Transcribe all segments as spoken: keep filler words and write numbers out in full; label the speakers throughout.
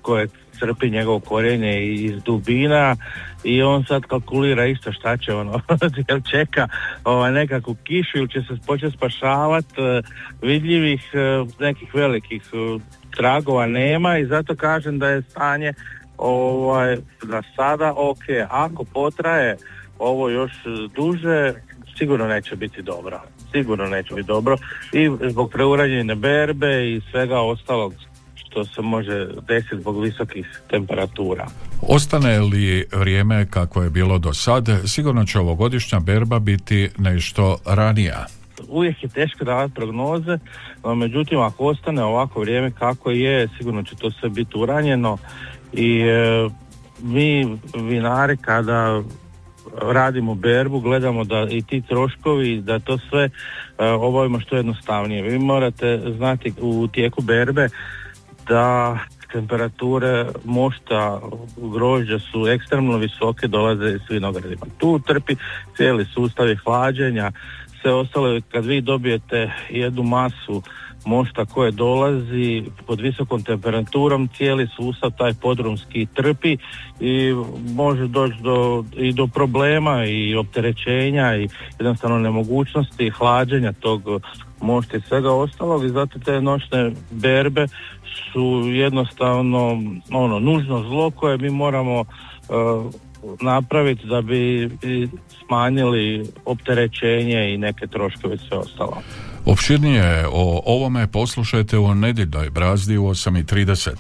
Speaker 1: koje crpi njegov korijenje iz dubina i on sad kalkulira isto šta će ono, jel čeka ovaj, nekakvu kišu ili će se početi spašavati, vidljivih nekih velikih tragova nema i zato kažem da je stanje ovaj, za sada ok, ako potraje ovo još duže, sigurno neće biti dobro. Sigurno neće biti dobro i zbog preuranjene berbe i svega ostalog što se može desiti zbog visokih temperatura.
Speaker 2: Ostane li vrijeme kako je bilo do sad, sigurno će ovogodišnja berba biti nešto ranija.
Speaker 1: Uvijek je teško davati prognoze, no međutim ako ostane ovako vrijeme kako je, sigurno će to sve biti uranjeno i e, mi vinari kada radimo berbu, gledamo da i ti troškovi, da to sve uh, obavimo što jednostavnije. Vi morate znati u tijeku berbe da temperature mošta grožđa su ekstremno visoke, dolaze s vinogradima. Tu trpi cijeli sustav hlađenja, sve ostalo. Kad vi dobijete jednu masu mošta koje dolazi pod visokom temperaturom, cijeli sustav taj podrumski trpi i može doći do, i do problema i opterećenja i jednostavno nemogućnosti hlađenja tog mošta i svega ostalog i zato te noćne berbe su jednostavno ono nužno zlo koje mi moramo uh, napraviti da bi smanjili opterećenje i neke troškove i sve ostalo.
Speaker 2: Opširnije o ovome poslušajte u nedjeljnoj brazdi u osam i trideset.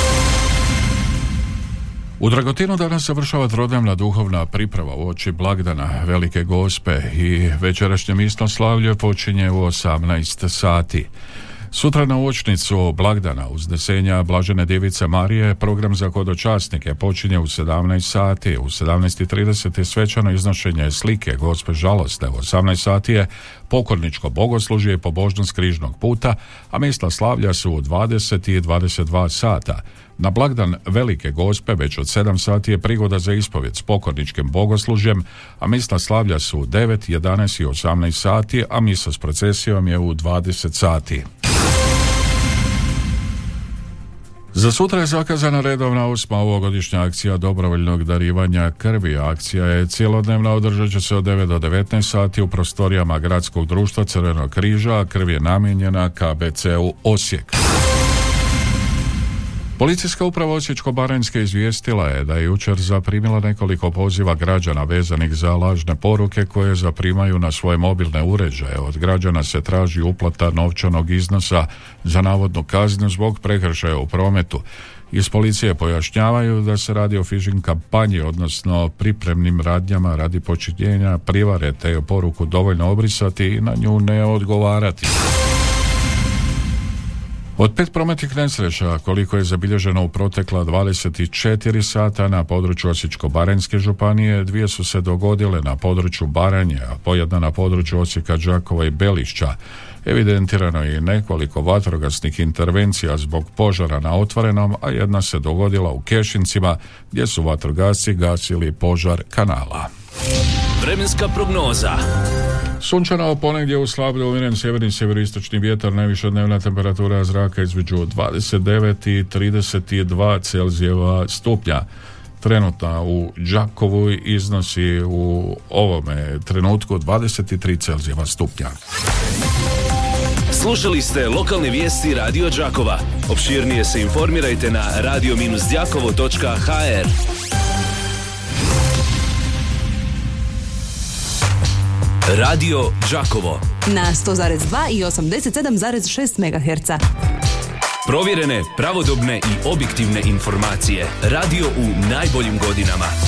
Speaker 2: U Dragotinu danas završava trodnevna duhovna priprava uoči blagdana Velike Gospe i večerašnje misno slavlje počinje u osamnaest sati. Sutra na uočnicu blagdana uznesenja Blažene Djevice Marije program za hodočasnike počinje u sedamnaest sati. U sedamnaest i trideset je svečano iznošenje slike Gospe žalosne. U osamnaest sati je pokorničko bogoslužje i pobožnost križnog puta, a misla slavlja su u dvadeset i dvadeset dva sata. Na blagdan Velike Gospe već od sedam sati je prigoda za ispovjed s pokorničkim bogoslužjem, a misla slavlja su u devet, jedanaest i osamnaest sati, a misa s procesijom je u dvadeset sati. Za sutra je zakazana redovna osma ovogodišnja akcija dobrovoljnog darivanja krvi. Akcija je cjelodnevna, održat će se od devet do devetnaest sati u prostorijama Gradskog društva Crvenog križa, a krv je namijenjena K B C-u Osijek. Policijska uprava Osječko-baranjske izvijestila je da je jučer zaprimila nekoliko poziva građana vezanih za lažne poruke koje zaprimaju na svoje mobilne uređaje. Od građana se traži uplata novčanog iznosa za navodnu kaznu zbog prekršaja u prometu. Iz policije pojašnjavaju da se radi o phishing kampanji, odnosno pripremnim radnjama radi počinjenja prijevare, te je poruku dovoljno obrisati i na nju ne odgovarati. Od pet prometnih nesreća, koliko je zabilježeno u protekla dvadeset četiri sata na području Osječko-baranjske županije, dvije su se dogodile na području Baranje, a pojedna na području Osijeka, Đakova i Belišća. Evidentirano je i nekoliko vatrogasnih intervencija zbog požara na otvorenom, a jedna se dogodila u Kešincima, gdje su vatrogasci gasili požar kanala.
Speaker 3: Vremenska prognoza.
Speaker 2: Sunčano ponegdje u slabo umjeren sjeverni sjeveroistočni vjetar, najviša dnevna temperatura zraka između dvadeset devet i trideset dva Celzijeva stupnja. Trenutna u Đakovu iznosi u ovome trenutku dvadeset tri Celzijeva stupnja.
Speaker 3: Slušali ste lokalne vijesti Radio Đakova. Opširnije se informirajte na radio dash đakovo točka ha er. Radio Đakovo
Speaker 4: na sto zarez dva i osamdeset sedam zarez šest megaherca.
Speaker 3: Provjerene, pravodobne i objektivne informacije. Radio u najboljim godinama.